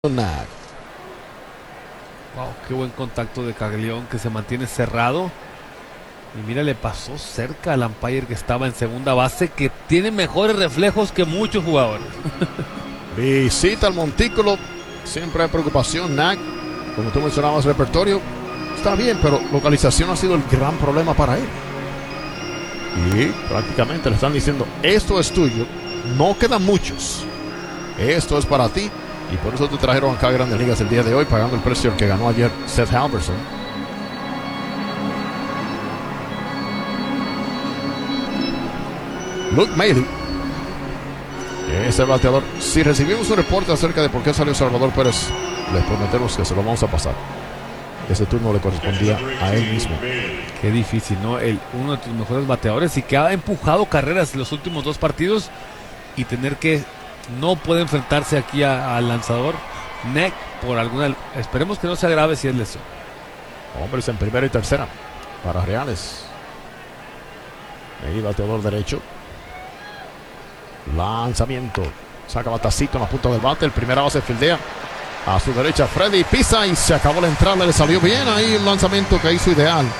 Nag. Wow, qué buen contacto de Caglión, que se mantiene cerrado. Y mira, le pasó cerca al umpire que estaba en segunda base, que tiene mejores reflejos que muchos jugadores. Visita al montículo. Siempre hay preocupación, Nag. Como tú mencionabas, repertorio está bien, pero localización ha sido el gran problema para él. Y prácticamente le están diciendo: esto es tuyo, no quedan muchos, esto es para ti. Y por eso te trajeron acá a Grandes Ligas el día de hoy, pagando el precio que ganó ayer Seth Halverson. Luke Maile es el bateador. Si recibimos un reporte acerca de por qué salió Salvador Pérez, les prometemos que se lo vamos a pasar. Ese turno le correspondía a él mismo. Qué difícil, ¿no? Uno de tus mejores bateadores y que ha empujado carreras en los últimos dos partidos, y tener que no puede enfrentarse aquí al lanzador Nag por alguna. Esperemos que no se agrave si es lesión. Hombres en primera y tercera para Reales. Ahí bateador derecho. Lanzamiento. Saca batacito en la punta del bate. El primera base fildea a su derecha. Freddy pisa y se acabó la entrada. Le salió bien ahí el lanzamiento que hizo ideal.